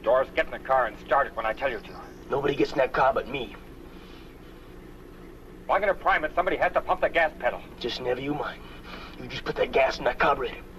Doris, get in the car and start it when I tell you to. Nobody gets in that car but me. If I'm gonna prime it, somebody has to pump the gas pedal. Just never you mind. You just put that gas in that carburetor.